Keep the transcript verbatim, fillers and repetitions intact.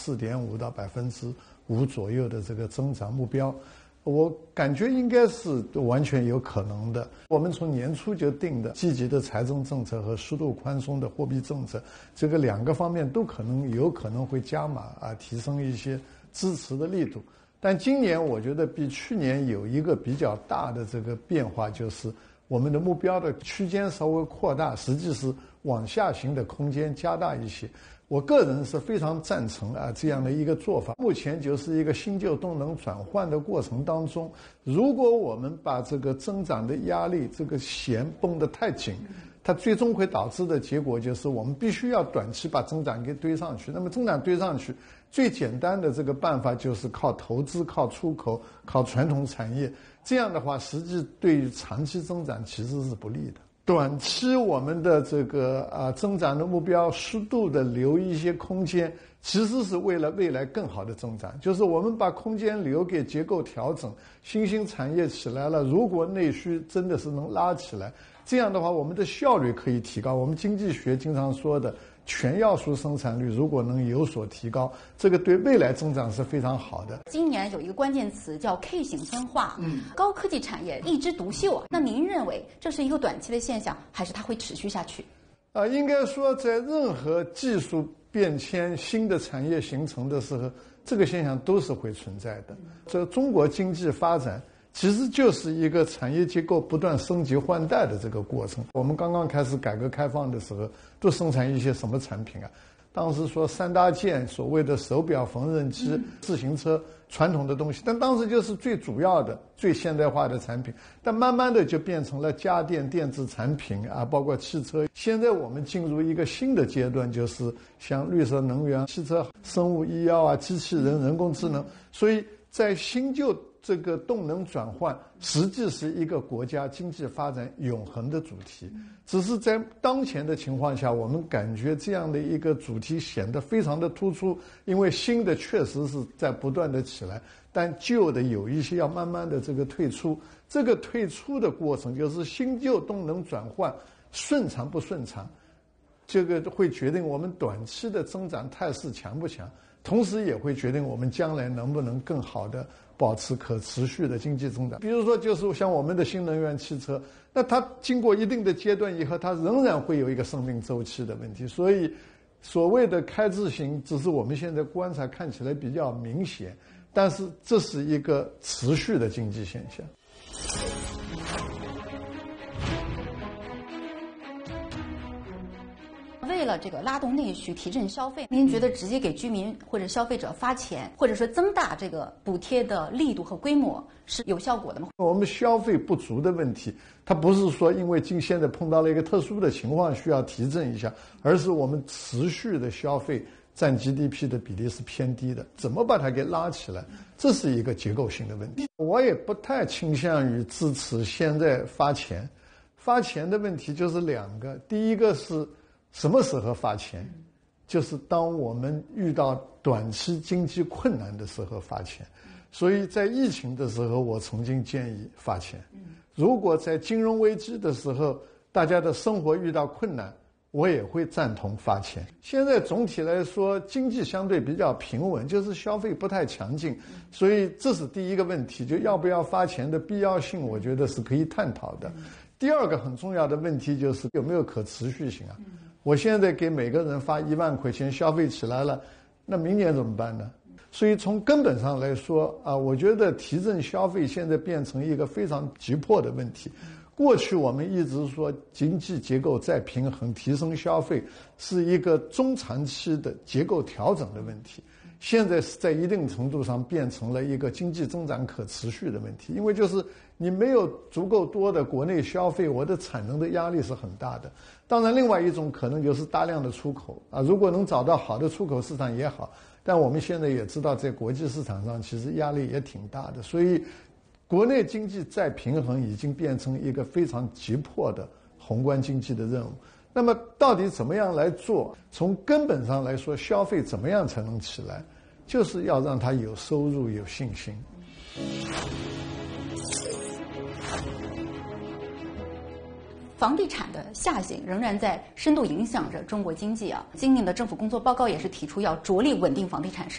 四点五到百分之五左右的这个增长目标。我感觉应该是完全有可能的。我们从年初就定的积极的财政政策和适度宽松的货币政策，这个两个方面都可能有可能会加码啊，提升一些支持的力度。但今年我觉得比去年有一个比较大的这个变化，就是我们的目标的区间稍微扩大，实际是往下行的空间加大一些。我个人是非常赞成啊这样的一个做法。目前就是一个新旧动能转换的过程当中，如果我们把这个增长的压力这个弦绷得太紧，它最终会导致的结果就是我们必须要短期把增长给堆上去。那么增长堆上去，最简单的这个办法就是靠投资、靠出口、靠传统产业。这样的话，实际对于长期增长其实是不利的。短期我们的这个啊增长的目标适度的留一些空间，其实是为了未来更好的增长。就是我们把空间留给结构调整，新兴产业起来了，如果内需真的是能拉起来，这样的话我们的效率可以提高。我们经济学经常说的全要素生产率如果能有所提高，这个对未来增长是非常好的。 今年有一个关键词叫 K 型分化，嗯，高科技产业一枝独秀啊。那您认为这是一个短期的现象，还是它会持续下去？ 啊、呃，应该说在任何技术变迁、新的产业形成的时候，这个现象都是会存在的。这中国经济发展其实就是一个产业结构不断升级换代的这个过程。我们刚刚开始改革开放的时候，都生产一些什么产品啊？当时说三大件，所谓的手表、缝纫机、自行车，传统的东西，但当时就是最主要的、最现代化的产品。但慢慢的就变成了家电、电子产品啊，包括汽车。现在我们进入一个新的阶段，就是像绿色能源、汽车、生物医药啊、机器人、人工智能。所以在新旧这个动能转换实际是一个国家经济发展永恒的主题，只是在当前的情况下，我们感觉这样的一个主题显得非常的突出，因为新的确实是在不断的起来，但旧的有一些要慢慢的这个退出。这个退出的过程就是新旧动能转换顺畅不顺畅，这个会决定我们短期的增长态势强不强，同时也会决定我们将来能不能更好的保持可持续的经济增长。比如说就是像我们的新能源汽车，那它经过一定的阶段以后，它仍然会有一个生命周期的问题。所以所谓的开支型只是我们现在观察看起来比较明显，但是这是一个持续的经济现象。 为了这个拉动内需、提振消费，您觉得直接给居民或者消费者发钱，或者说增大这个补贴的力度和规模是有效果的吗？ 我们消费不足的问题，它不是说因为今现在碰到了一个特殊的情况需要提振一下，而是我们持续的消费占 G D P 的比例是偏低的，怎么把它给拉起来，这是一个结构性的问题。我也不太倾向于支持现在发钱。发钱的问题就是两个，第一个是什么时候发钱，就是当我们遇到短期经济困难的时候发钱。所以在疫情的时候，我曾经建议发钱。如果在金融危机的时候，大家的生活遇到困难，我也会赞同发钱。现在总体来说，经济相对比较平稳，就是消费不太强劲，所以这是第一个问题，就要不要发钱的必要性，我觉得是可以探讨的。第二个很重要的问题就是有没有可持续性啊？我现在给每个人发一万块钱，消费起来了，那明年怎么办呢？所以从根本上来说啊，我觉得提振消费现在变成一个非常急迫的问题。过去我们一直说经济结构再平衡，提升消费是一个中长期的结构调整的问题，现在是在一定程度上变成了一个经济增长可持续的问题。因为就是你没有足够多的国内消费，我的产能的压力是很大的。当然另外一种可能就是大量的出口啊，如果能找到好的出口市场也好，但我们现在也知道在国际市场上其实压力也挺大的，所以国内经济再平衡已经变成一个非常急迫的宏观经济的任务。那么到底怎么样来做？从根本上来说，消费怎么样才能起来？就是要让它有收入、有信心。 房地产的下行仍然在深度影响着中国经济啊。今年的政府工作报告也是提出要着力稳定房地产市场。